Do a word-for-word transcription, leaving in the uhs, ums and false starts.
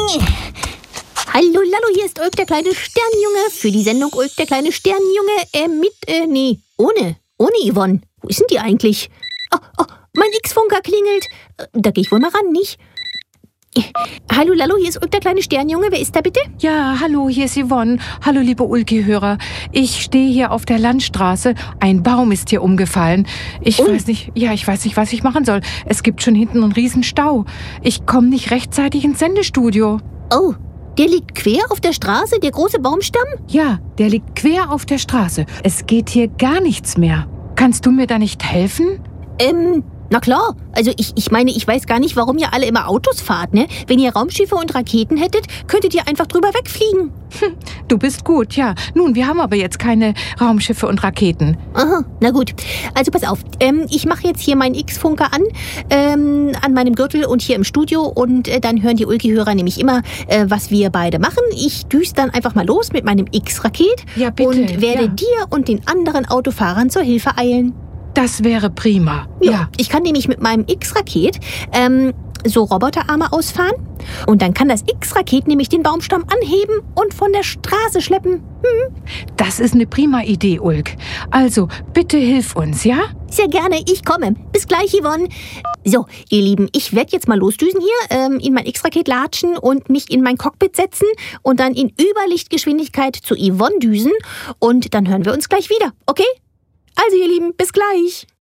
Hallo, Lallo, hier ist Ulk, der kleine Sternenjunge. Für die Sendung Ulk, der kleine Sternenjunge, äh, mit, äh, nee, ohne, ohne Yvonne. Wo ist denn die eigentlich? Oh, oh, mein X-Funker klingelt. Da gehe ich wohl mal ran, nicht? Hallo, Lallo, hier ist Ulk, der kleine Sternenjunge. Wer ist da bitte? Ja, hallo, hier ist Yvonne. Hallo, liebe Ulki-Hörer. Ich stehe hier auf der Landstraße. Ein Baum ist hier umgefallen. Ich Ui. weiß nicht, ja, ich weiß nicht, was ich machen soll. Es gibt schon hinten einen riesen Stau. Ich komme nicht rechtzeitig ins Sendestudio. Oh, der liegt quer auf der Straße, der große Baumstamm? Ja, der liegt quer auf der Straße. Es geht hier gar nichts mehr. Kannst du mir da nicht helfen? Ähm, na klar. Also ich, ich meine, ich weiß gar nicht, warum ihr alle immer Autos fahrt, ne? Wenn ihr Raumschiffe und Raketen hättet, könntet ihr einfach drüber wegfliegen. Hm, du bist gut, ja. Nun, wir haben aber jetzt keine Raumschiffe und Raketen. Aha, na gut. Also pass auf, ähm, ich mache jetzt hier meinen X-Funker an, ähm, an meinem Gürtel und hier im Studio und äh, dann hören die Ulki-Hörer nämlich immer, äh, was wir beide machen. Ich düse dann einfach mal los mit meinem X-Raket Ja, bitte, und werde ja. dir und den anderen Autofahrern zur Hilfe eilen. Das wäre prima. Ja, Ja. ich kann nämlich mit meinem X-Raket ähm, so Roboterarme ausfahren und dann kann das X-Raket nämlich den Baumstamm anheben und von der Straße schleppen. Hm. Das ist eine prima Idee, Ulk. Also, bitte hilf uns, ja? Sehr gerne, ich komme. Bis gleich, Yvonne. So, ihr Lieben, ich werde jetzt mal losdüsen hier, ähm, in mein X-Raket latschen und mich in mein Cockpit setzen und dann in Überlichtgeschwindigkeit zu Yvonne düsen und dann hören wir uns gleich wieder, okay? Also, ihr Lieben, bis gleich.